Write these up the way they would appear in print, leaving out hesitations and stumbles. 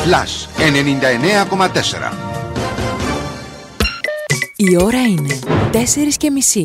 Flash 99,4. Η ώρα είναι 4:30.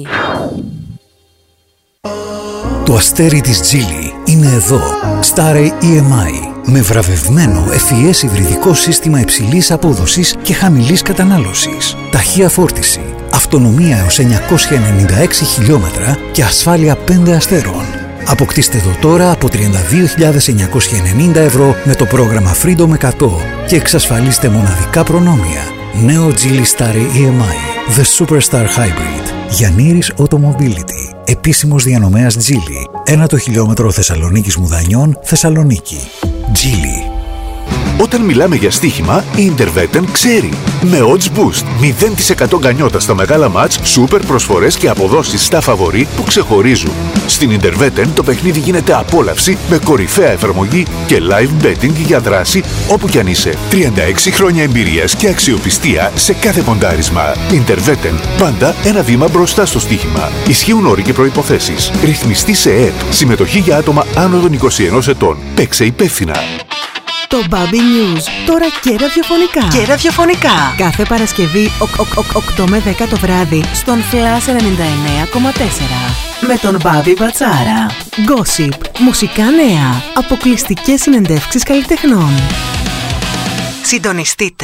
Το αστέρι της Geely είναι εδώ. Starry EMI. Με βραβευμένο FES υβριδικό σύστημα υψηλής απόδοσης και χαμηλής κατανάλωσης. Ταχεία φόρτιση, αυτονομία έως 996 χιλιόμετρα και ασφάλεια 5 αστέρων. Αποκτήστε το τώρα από 32.990 ευρώ με το πρόγραμμα Freedom 100 και εξασφαλίστε μοναδικά προνόμια. Νέο Geely Starry EMI. The Superstar Hybrid. Γιαννήρης Automobility. Επίσημος διανομέας Geely. 1 χιλιόμετρο Θεσσαλονίκης Μουδανιών, Θεσσαλονίκη. Geely. Όταν μιλάμε για στοίχημα, η Interveten ξέρει. Με Odds Boost, 0% γκανιότα στα μεγάλα μάτς, σούπερ προσφορές και αποδόσεις στα φαβορί που ξεχωρίζουν. Στην Interveten το παιχνίδι γίνεται απόλαυση με κορυφαία εφαρμογή και live betting για δράση όπου κι αν είσαι. 36 χρόνια εμπειρίας και αξιοπιστία σε κάθε ποντάρισμα. Interveten, πάντα ένα βήμα μπροστά στο στοίχημα. Ισχύουν όροι και προϋποθέσεις. Ρυθμιστή σε ΕΕΠ. Συμμετοχή για άτομα άνω των 21 ετών. Παίξε υπεύθυνα. Το Bobby News, τώρα και ραδιοφωνικά. Και ραδιοφωνικά. Κάθε Παρασκευή 8 με 10 το βράδυ στον Flash 99,4. Με τον Μπάμπη Μπατσάρα. Gossip, μουσικά νέα, αποκλειστικές συνεντεύξεις καλλιτεχνών. Συντονιστείτε.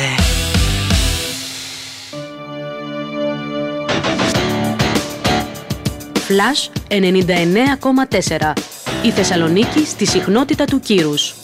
Flash 99,4. Η Θεσσαλονίκη στη συχνότητα του κύρους.